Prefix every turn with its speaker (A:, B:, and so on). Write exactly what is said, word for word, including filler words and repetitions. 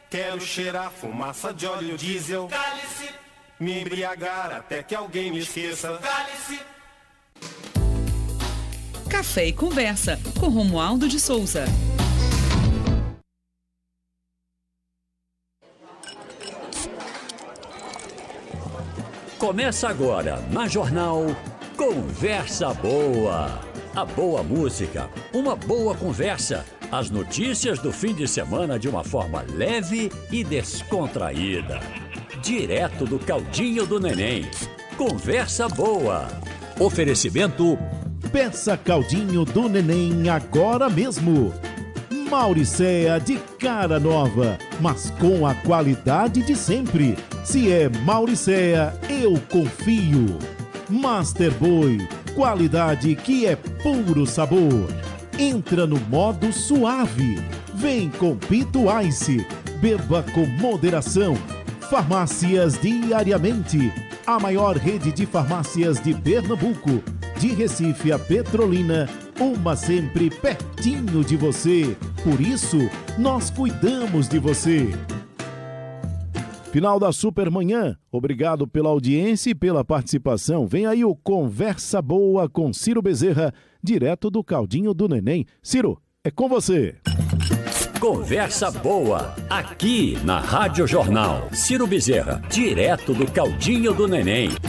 A: Quero cheirar fumaça de óleo diesel. Cálice. Me embriagar até que alguém me esqueça. Cálice.
B: Café e Conversa, com Romualdo de Souza.
C: Começa agora, na Jornal, Conversa Boa. A boa música, uma boa conversa, as notícias do fim de semana de uma forma leve e descontraída. Direto do caldinho do neném. Conversa Boa. Oferecimento...
D: Peça caldinho do neném agora mesmo. Mauricéa de cara nova, mas com a qualidade de sempre. Se é Mauricéa, eu confio. Master Boy, qualidade que é puro sabor. Entra no modo suave. Vem com Pito Ice. Beba com moderação. Farmácias Diariamente. A maior rede de farmácias de Pernambuco. De Recife a Petrolina, uma sempre pertinho de você. Por isso, nós cuidamos de você. Final da Supermanhã. Obrigado pela audiência e pela participação. Vem aí o Conversa Boa com Ciro Bezerra, direto do caldinho do neném. Ciro, é com você.
C: Conversa Boa, aqui na Rádio Jornal. Ciro Bezerra, direto do caldinho do neném.